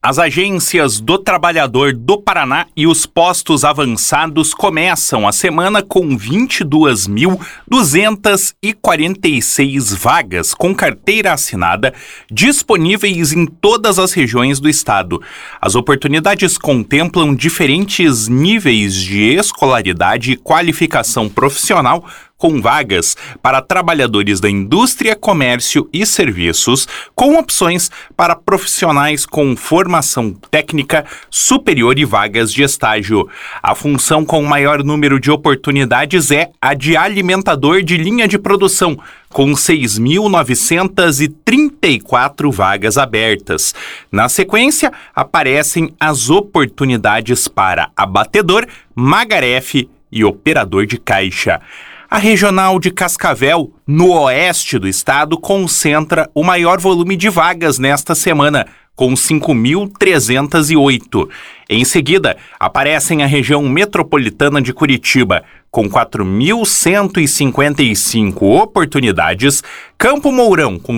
As agências do trabalhador do Paraná e os postos avançados começam a semana com 22.246 vagas com carteira assinada disponíveis em todas as regiões do estado. As oportunidades contemplam diferentes níveis de escolaridade e qualificação profissional, com vagas para trabalhadores da indústria, comércio e serviços, com opções para profissionais com formação técnica superior e vagas de estágio. A função com maior número de oportunidades é a de alimentador de linha de produção, com 6.934 vagas abertas. Na sequência, aparecem as oportunidades para abatedor, magarefe e operador de caixa. A Regional de Cascavel, no oeste do estado, concentra o maior volume de vagas nesta semana, com 5.308. Em seguida, aparecem a região metropolitana de Curitiba, com 4.155 oportunidades, Campo Mourão, com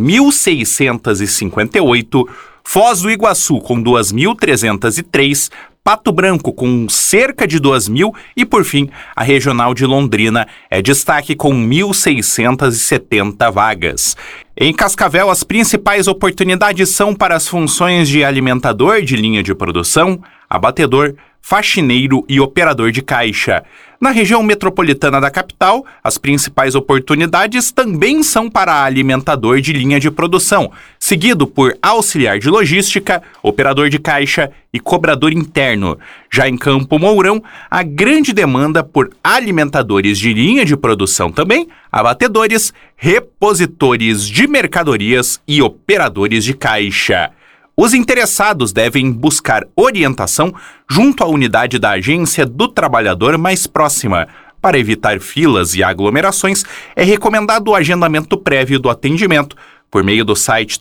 3.658, Foz do Iguaçu, com 2.303, Pato Branco, com cerca de 2.000 e, por fim, a Regional de Londrina é destaque com 1.670 vagas. Em Cascavel, as principais oportunidades são para as funções de alimentador de linha de produção, abatedor, faxineiro e operador de caixa. Na região metropolitana da capital, as principais oportunidades também são para alimentador de linha de produção, seguido por auxiliar de logística, operador de caixa e cobrador interno. Já em Campo Mourão, a grande demanda por alimentadores de linha de produção também, abatedores, repositores de mercadorias e operadores de caixa. Os interessados devem buscar orientação junto à unidade da Agência do Trabalhador mais próxima. Para evitar filas e aglomerações, é recomendado o agendamento prévio do atendimento por meio do site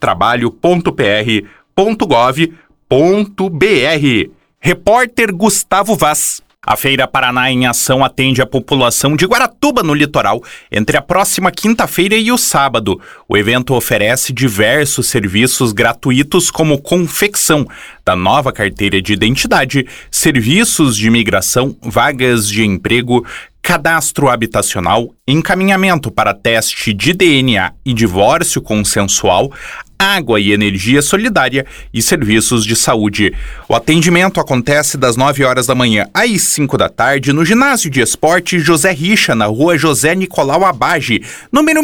trabalho.pr.gov.br. Repórter Gustavo Vaz. A Feira Paraná em Ação atende a população de Guaratuba, no litoral, entre a próxima quinta-feira e o sábado. O evento oferece diversos serviços gratuitos como confecção da nova carteira de identidade, serviços de imigração, vagas de emprego, cadastro habitacional, encaminhamento para teste de DNA e divórcio consensual, água e energia solidária e serviços de saúde. O atendimento acontece das 9 horas da manhã às 5 da tarde no Ginásio de Esporte José Richa, na rua José Nicolau Abage, número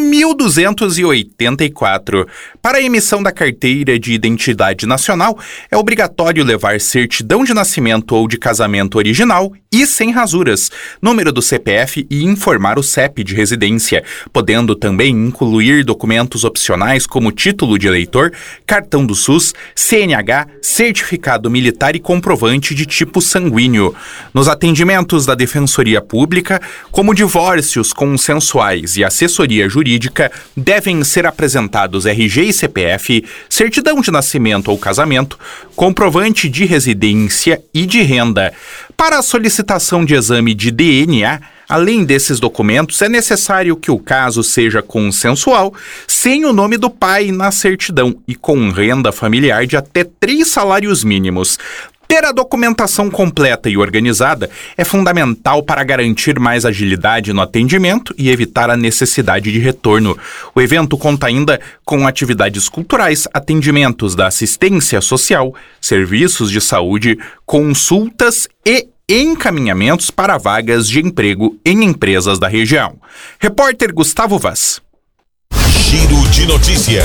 1284. Para a emissão da carteira de identidade nacional, é obrigatório levar certidão de nascimento ou de casamento original e sem rasuras, número do CPF e informar o CEP de residência, podendo também incluir documentos opcionais como título de eleitor, cartão do SUS, CNH, certificado militar e comprovante de tipo sanguíneo. Nos atendimentos da Defensoria Pública, como divórcios consensuais e assessoria jurídica, devem ser apresentados RG e CPF, certidão de nascimento ou casamento, comprovante de residência e de renda. Para a solicitação de exame de DNA, além desses documentos, é necessário que o caso seja consensual, sem o nome do pai na certidão e com renda familiar de até 3 salários mínimos. Ter a documentação completa e organizada é fundamental para garantir mais agilidade no atendimento e evitar a necessidade de retorno. O evento conta ainda com atividades culturais, atendimentos da assistência social, serviços de saúde, consultas e encaminhamentos para vagas de emprego em empresas da região. Repórter Gustavo Vaz. Giro de notícia.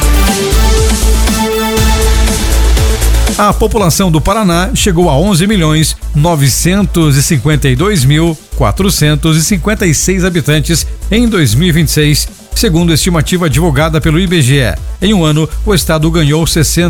A população do Paraná chegou a 11.952.456 habitantes em 2026, segundo a estimativa divulgada pelo IBGE. Em um ano, o estado ganhou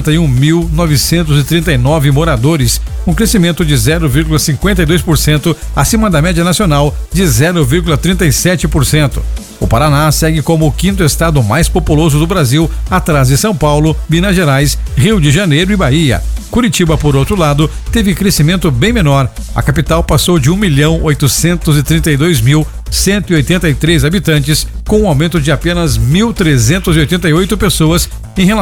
61.939 moradores, um crescimento de 0,52% acima da média nacional de 0,37%. O Paraná segue como o 5º estado mais populoso do Brasil, atrás de São Paulo, Minas Gerais, Rio de Janeiro e Bahia. Curitiba, por outro lado, teve crescimento bem menor. A capital passou de 1.832.183 habitantes, com um aumento de apenas 1.388 pessoas em relação